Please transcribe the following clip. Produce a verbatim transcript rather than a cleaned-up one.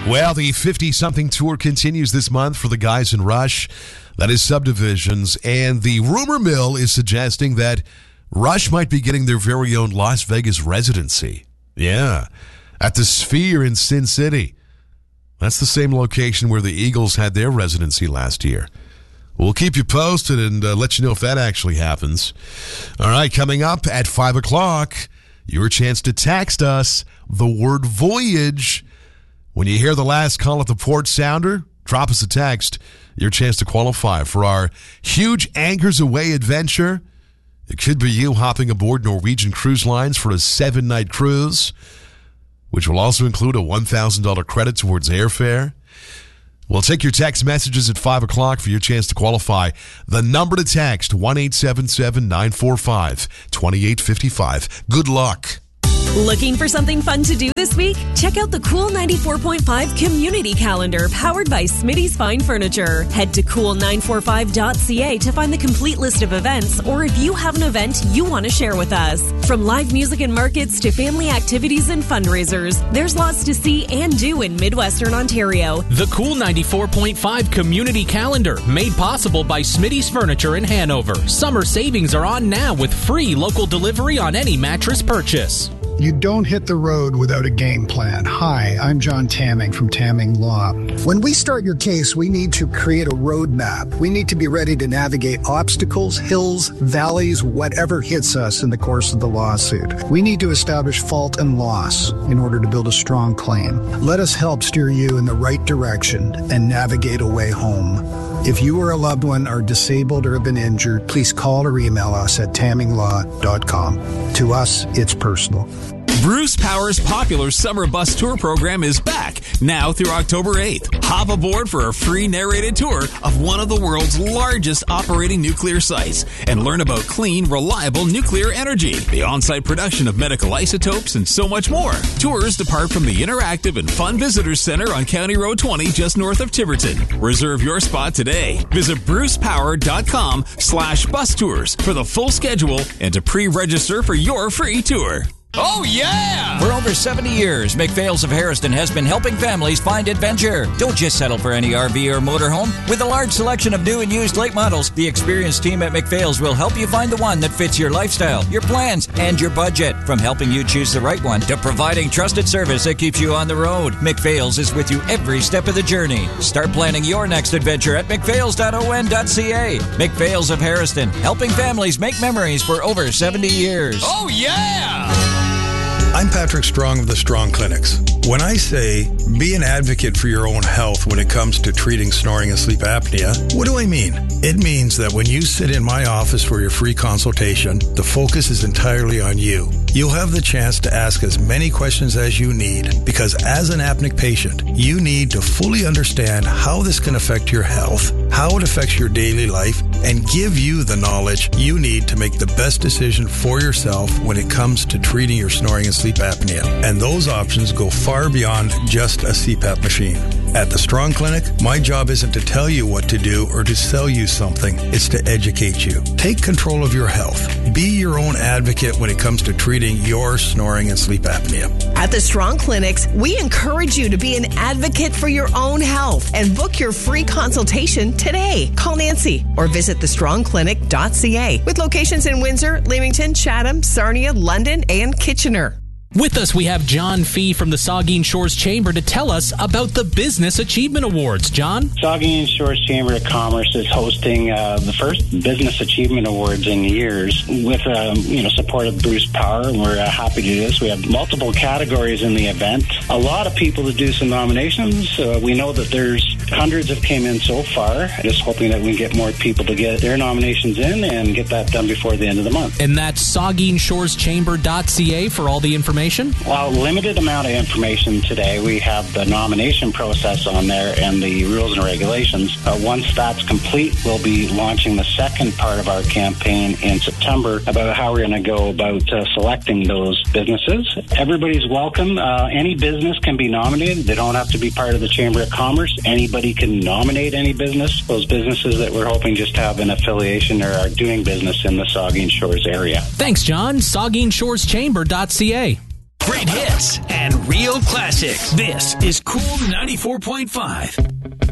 Well, the fifty-something tour continues this month for the guys in Rush. That is Subdivisions. And the rumor mill is suggesting that Rush might be getting their very own Las Vegas residency. Yeah, at the Sphere in Sin City. That's the same location where the Eagles had their residency last year. We'll keep you posted and uh, let you know if that actually happens. All right, coming up at five o'clock, your chance to text us the word voyage. When you hear the last call at the port sounder, drop us a text. Your chance to qualify for our huge Anchors Away adventure. It could be you hopping aboard Norwegian Cruise Lines for a seven-night cruise, which will also include a one thousand dollars credit towards airfare. We'll take your text messages at five o'clock for your chance to qualify. The number to text, one eight seven seven, nine four five, two eight five five. Good luck. Looking for something fun to do this week? Check out the Cool ninety-four point five Community Calendar powered by Smitty's Fine Furniture. Head to cool nine four five dot c a to find the complete list of events, or if you have an event you want to share with us. From live music and markets to family activities and fundraisers, there's lots to see and do in Midwestern Ontario. The Cool ninety-four point five Community Calendar, made possible by Smitty's Furniture in Hanover. Summer savings are on now with free local delivery on any mattress purchase. You don't hit the road without a game plan. Hi, I'm John Tamming from Tamming Law. When we start your case, we need to create a roadmap. We need to be ready to navigate obstacles, hills, valleys, whatever hits us in the course of the lawsuit. We need to establish fault and loss in order to build a strong claim. Let us help steer you in the right direction and navigate a way home. If you or a loved one are disabled or have been injured, please call or email us at tamming law dot com. To us, it's personal. Bruce Power's popular summer bus tour program is back, now through October eighth. Hop aboard for a free narrated tour of one of the world's largest operating nuclear sites and learn about clean, reliable nuclear energy, the on-site production of medical isotopes, and so much more. Tours depart from the interactive and fun Visitors Center on County Road twenty just north of Tiverton. Reserve your spot today. Visit bruce power dot com slash bus tours for the full schedule and to pre-register for your free tour. Oh, yeah! For over seventy years, McPhail's of Harrison has been helping families find adventure. Don't just settle for any R V or motorhome. With a large selection of new and used late models, the experienced team at McPhail's will help you find the one that fits your lifestyle, your plans, and your budget. From helping you choose the right one to providing trusted service that keeps you on the road, McPhail's is with you every step of the journey. Start planning your next adventure at mcphails dot o n dot c a. McPhail's of Harrison, helping families make memories for over seventy years. Oh, yeah! I'm Patrick Strong of the Strong Clinics. When I say be an advocate for your own health when it comes to treating snoring and sleep apnea, what do I mean? It means that when you sit in my office for your free consultation, the focus is entirely on you. You'll have the chance to ask as many questions as you need, because as an apneic patient, you need to fully understand how this can affect your health, how it affects your daily life, and give you the knowledge you need to make the best decision for yourself when it comes to treating your snoring and sleep apnea. And those options go far beyond just a C PAP machine. At the Strong Clinic, my job isn't to tell you what to do or to sell you something. It's to educate you. Take control of your health. Be your own advocate when it comes to treating your snoring and sleep apnea. At the Strong Clinics, we encourage you to be an advocate for your own health and book your free consultation today. Call Nancy or visit the strong clinic dot c a with locations in Windsor, Leamington, Chatham, Sarnia, London, and Kitchener. With us, we have John Fee from the Saugeen Shores Chamber to tell us about the Business Achievement Awards. John? Saugeen Shores Chamber of Commerce is hosting uh, the first Business Achievement Awards in years with um, you know support of Bruce Power, and we're uh, happy to do this. We have multiple categories in the event. A lot of people to do some nominations. Uh, we know that there's hundreds have came in so far. Just hoping that we can get more people to get their nominations in and get that done before the end of the month. And that's saugeen shores chamber dot c a for all the information? Well, limited amount of information today. We have the nomination process on there and the rules and regulations. Uh, once that's complete, we'll be launching the second part of our campaign in September about how we're going to go about uh, selecting those businesses. Everybody's welcome. Uh, any business can be nominated. They don't have to be part of the Chamber of Commerce. Anybody can nominate any business. Those businesses that we're hoping just have an affiliation or are doing business in the Saugeen Shores area. Thanks, John. saugeen shores chamber dot c a. Great hits and real classics. This is Cool ninety-four point five.